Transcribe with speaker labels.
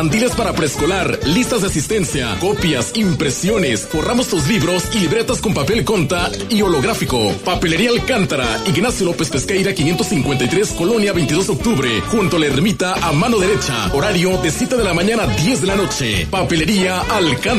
Speaker 1: mandiles para preescolar, listas de asistencia, copias, impresiones, forramos tus libros y libretas con papel conta y holográfico. Papelería Alcántara, Ignacio López Pesqueira 553, Colonia 22 de octubre, junto a la ermita a mano derecha. Horario de 7 de la mañana a 10 de la noche. Papelería Alcántara.